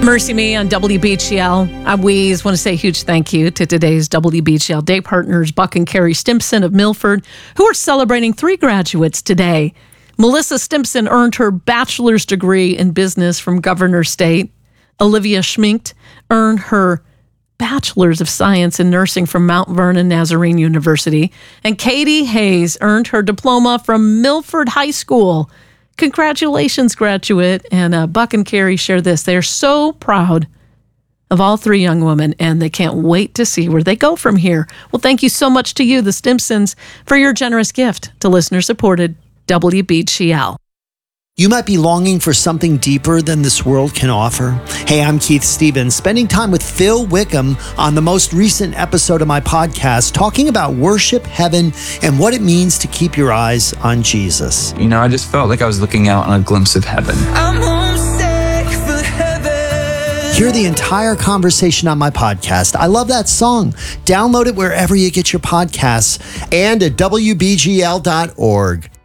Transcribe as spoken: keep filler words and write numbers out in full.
Mercy Me on W B G L. I we want to say a huge thank you to today's W B G L day partners, Buck and Carrie Stimpson of Milford, who are celebrating three graduates today. Melissa Stimpson earned her bachelor's degree in business from Governor State. Olivia Schminkt earned her bachelor's of science in nursing from Mount Vernon Nazarene University. And Katie Hayes earned her diploma from Milford High School. Congratulations, graduate. And uh, Buck and Carrie share this. They're so proud of all three young women, and they can't wait to see where they go from here. Well, thank you so much to you, the Stimpsons, for your generous gift to listener-supported W B G L. You might be longing for something deeper than this world can offer. Hey, I'm Keith Stevens, spending time with Phil Wickham on the most recent episode of my podcast, talking about worship, heaven, and what it means to keep your eyes on Jesus. You know, I just felt like I was looking out on a glimpse of heaven. I'm homesick for heaven. Hear the entire conversation on my podcast. I love that song. Download it wherever you get your podcasts and at W B G L dot org.